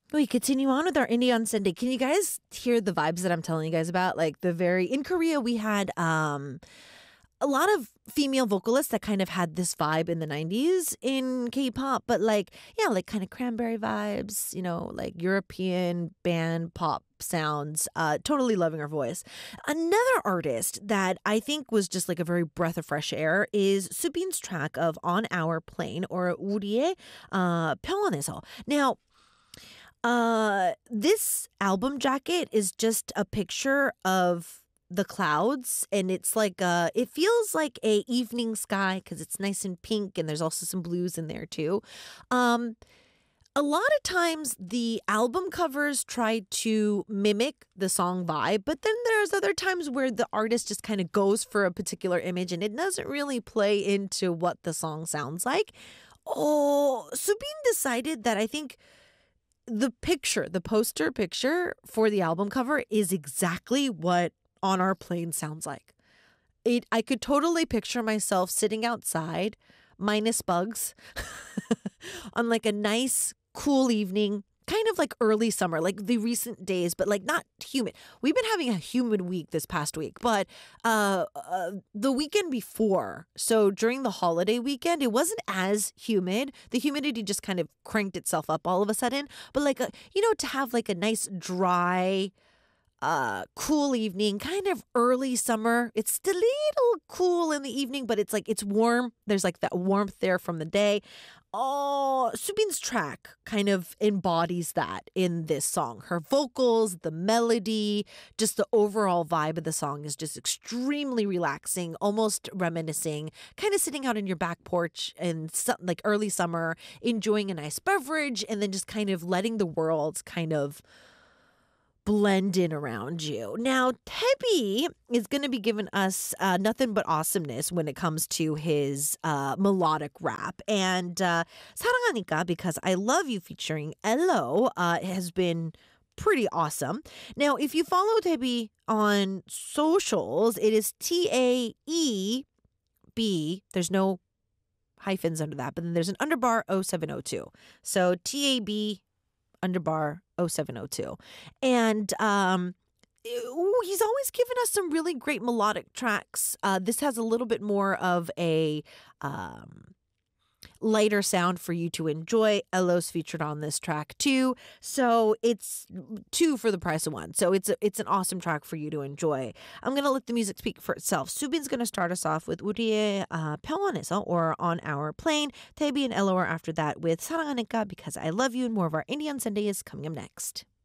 We continue on with our Indie on Sunday. Can you guys hear the vibes that I'm telling you guys about? Like in Korea, we had a lot of female vocalists that kind of had this vibe in the 90s in K-pop, but like, yeah, like kind of Cranberry vibes, like European band pop sounds. Totally loving her voice. Another artist that I think was just like a very breath of fresh air is Subin's track of On Our Plane, or 우리의 평원에서. Now, this album jacket is just a picture of the clouds, and it's like it feels like a evening sky because it's nice and pink, and there's also some blues in there too. A lot of times the album covers try to mimic the song vibe, but then there's other times where the artist just kind of goes for a particular image and it doesn't really play into what the song sounds like. Oh, Subin decided that I think the poster picture for the album cover is exactly what On Our Plane sounds like. I could totally picture myself sitting outside, minus bugs, on like a nice, cool evening, kind of like early summer, like the recent days, but like not humid. We've been having a humid week this past week, but the weekend before, so during the holiday weekend, it wasn't as humid. The humidity just kind of cranked itself up all of a sudden. But like, to have like a nice dry, cool evening, kind of early summer. It's still a little cool in the evening, but it's warm. There's like that warmth there from the day. Oh, Subin's track kind of embodies that in this song. Her vocals, the melody, just the overall vibe of the song is just extremely relaxing, almost reminiscing, kind of sitting out in your back porch in like early summer, enjoying a nice beverage, and then just kind of letting the world kind of blend in around you. Now, Tebi is going to be giving us nothing but awesomeness when it comes to his melodic rap. And 사랑하니까, Because I Love You featuring Elo has been pretty awesome. Now, if you follow Tebi on socials, it is TAEB. There's no hyphens under that, but then there's an underbar 0702. So TAB underbar 0702. And he's always given us some really great melodic tracks. This has a little bit more of a lighter sound for you to enjoy. Elo's featured on this track too. So it's 2 for the price of 1. So it's an awesome track for you to enjoy. I'm going to let the music speak for itself. Subin's going to start us off with 우리의 평원에서, or On Our Plane. Tebi and Elo are after that with 사랑하니까, Because I Love You, and more of our Indie on Sunday is coming up next.